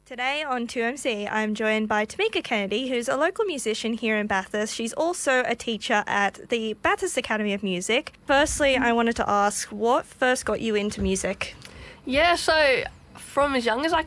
Today on 2MC, I'm joined by Tamika Kennedy, who's a local musician here in Bathurst. She's also a teacher at the Bathurst Academy of Music. Firstly, I wanted to ask, what first got you into music? Yeah, so from as young as I